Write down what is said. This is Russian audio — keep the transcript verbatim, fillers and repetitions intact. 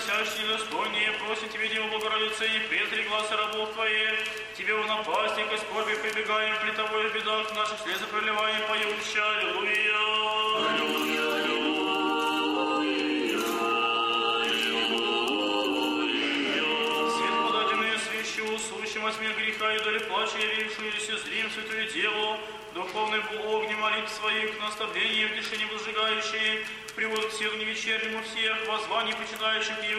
всячески достойнее, просим Тебе, Дева Богородица, и презри глаза рабов Твоих, Тебе в напасти, к скорби прибегаем, при Тобой в бедах наших слезы проливаем, поюща, аллилуйя. Аллилуйя, аллилуйя, аллилуйя. Свет подаденный свящу, сущим от смех греха и доли плача, явившуюся зрим святую Деву, духовный огнем молитв своих, наставление в тишине возжигающие, приводит к силу вечернему всех, воззваний почитающих ее